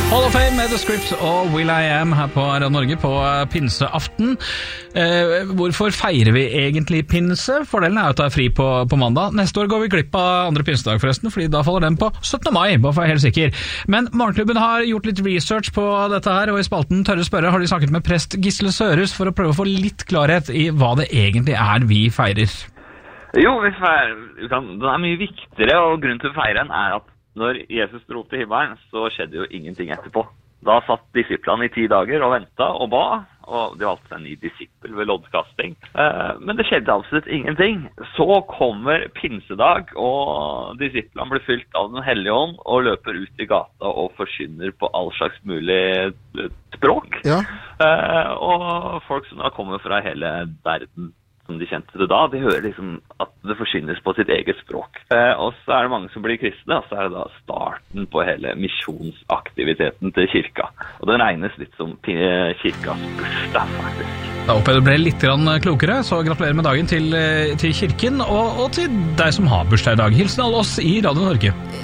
Hall of Fame med The Script og Will I Am her på Radio Norge på pinseaften. Hvorfor feirer vi egentlig pinse? Fordelen er jo at det er fri på mandag. Neste år går vi glipp av andre pinsedag forresten, fordi da faller den på 17. mai, bare for å være helt sikker. Men Morgenklubben har gjort litt research på dette her, og i spalten Tørre spørre har de snakket med prest Gisle Sørhus for å prøve å få litt klarhet i hva det egentlig er vi feirer. Jo, den er mye viktigere, og grunnen til å feire den er at når Jesus dro til himmelen, så skjedde jo ingenting etterpå. Da satt disiplene i 10 dager og ventet og ba, og de valgte seg en ny disippel ved loddkasting. Men det skjedde absolutt ingenting. Så kommer pinsedag, og disiplene blir fylt av den hellige ånd, og løper ut i gata og forkynner på all slags mulig språk. Ja. Og folk som da kommer fra hele verden, som de kjente det da, de hører liksom at det forkynnes på sitt eget språk. Og så er det mange som blir kristne, og så er det da starten på hele misjonsaktiviteten til kirka. Og den regnes litt som kirkas bursdag, faktisk. Da håper jeg du ble litt klokere, så gratulerer med dagen til kirken, og til deg som har bursdag i dag. Hilsen alle oss i Radio Norge.